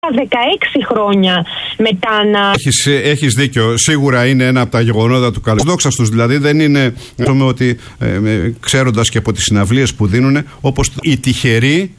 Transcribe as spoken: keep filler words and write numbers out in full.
δεκαέξι χρόνια μετά να... Έχεις, έχεις δίκιο. Σίγουρα είναι ένα από τα γεγονότα του καλού. Δόξα τους δηλαδή δεν είναι ότι ε, ξέροντας και από τις συναυλίες που δίνουν, όπως οι τυχεροί